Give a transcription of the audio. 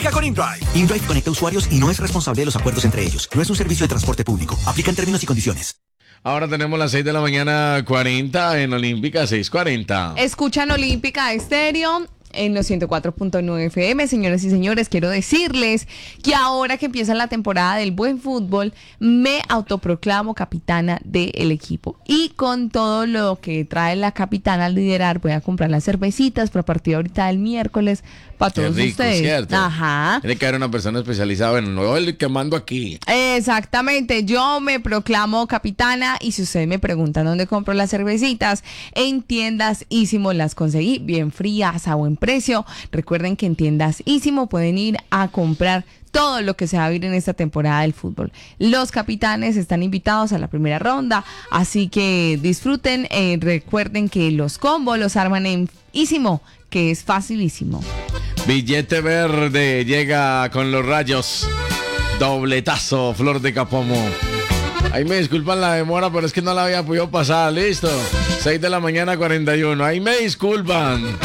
Llega con InDrive. InDrive conecta usuarios y no es responsable de los acuerdos entre ellos. No es un servicio de transporte público. Aplican términos y condiciones. Ahora tenemos las 6 de la mañana 40 en Olímpica 6:40. Escuchan Olímpica Estéreo en los 104.9 FM. Señoras y señores, quiero decirles que ahora que empieza la temporada del buen fútbol, me autoproclamo capitana del equipo. Y con todo lo que trae la capitana al liderar, voy a comprar las cervecitas para partir ahorita del miércoles para todos rico, ustedes. ¿cierto? Ajá. Tiene que haber una persona especializada. Bueno, no el que mando aquí. Exactamente, yo me proclamo capitana y si ustedes me preguntan dónde compro las cervecitas, en Tiendas Ísimo las conseguí bien frías a buen precio. Recuerden que en Tiendas Ísimo pueden ir a comprar todo lo que se va a vivir en esta temporada del fútbol. Los capitanes están invitados a la primera ronda, así que disfruten. Recuerden que los combos los arman en Ísimo, que es facilísimo. Billete verde llega con los rayos. Dobletazo, Flor de Capomo. Ahí me disculpan la demora, pero es que no la había podido pasar. Listo. 6 de la mañana 41. Ahí me disculpan.